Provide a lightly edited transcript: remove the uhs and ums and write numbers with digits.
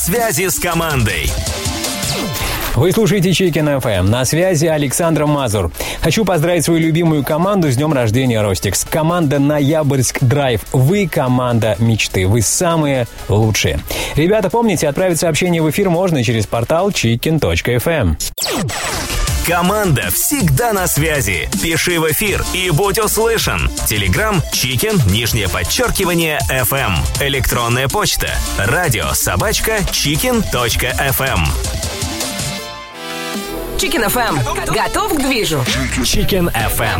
Связи с командой. Вы слушаете Chicken FM. На связи Александр Мазур. Хочу поздравить свою любимую команду с днем рождения, Ростикс. Команда Ноябрьск Драйв. Вы команда мечты. Вы самые лучшие. Ребята, помните, отправить сообщение в эфир можно через портал chicken.fm. Команда всегда на связи. Пиши в эфир и будь услышан. Телеграм Chicken, _FM. Электронная почта. radio@chicken.fm. Chicken FM. Готов к движу? Chicken FM.